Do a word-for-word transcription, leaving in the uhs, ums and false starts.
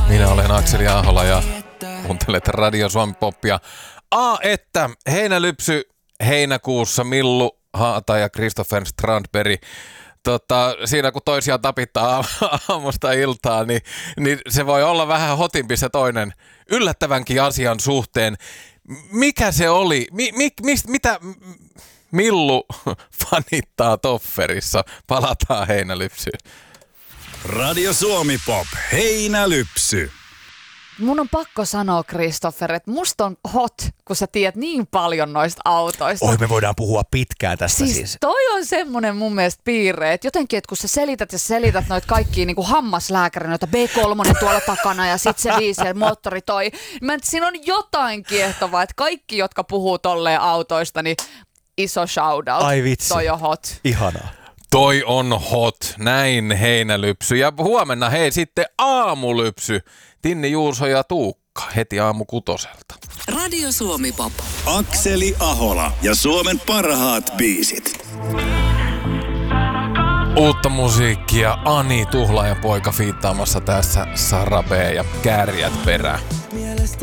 Minä olen Akseli Ahola ja kuuntelet Radio Suomi Popia. A, että heinälypsy heinäkuussa Millu Haata ja Christopher Strandberg. Tota, siinä kun toisiaan tapittaa aamusta iltaan, niin, niin se voi olla vähän hotimpi se toinen yllättävänkin asian suhteen. Mikä se oli? Mi, mi, mis, mitä Millu fanittaa Tofferissa? Palataan heinälypsyyn. Radio Suomi Pop, heinälypsy. Mun on pakko sanoa, Christopher, että musta on hot, kun sä tiedät niin paljon noista autoista. Oi, me voidaan puhua pitkään tästä siis. Siis toi on semmonen mun mielestä piirre, että jotenkin, että kun sä selität ja selität noita kaikkia niin kuin hammaslääkärin, noita B kolme tuolla takana ja sit se viisi ja moottori toi. Mä et, siinä on jotain kiehtovaa, että kaikki, jotka puhuu tolleen autoista, niin iso shoutout. Ai vitsi. Toi on hot. Ihanaa. Toi on hot, näin heinälypsy. Ja huomenna hei sitten aamulypsy. Tinni Juuso ja Tuukka heti aamu kutoselta. Radio Suomi Pop. Akseli Ahola ja Suomen parhaat biisit. Uutta musiikkia Ani Tuhlaajan poika fiittaamassa tässä Sara B ja Kärjät perään.